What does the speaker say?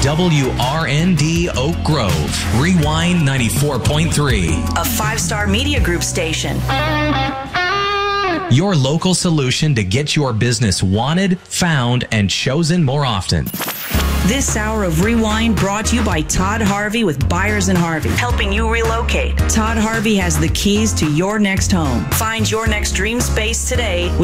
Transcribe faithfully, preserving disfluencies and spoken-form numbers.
W R N D Oak Grove. Rewind ninety-four point three. A five-star media group station. Your local solution to get your business wanted, found, and chosen more often. This hour of Rewind brought to you by Todd Harvey with Byers and Harvey, helping you relocate. Todd Harvey has the keys to your next home. Find your next dream space today.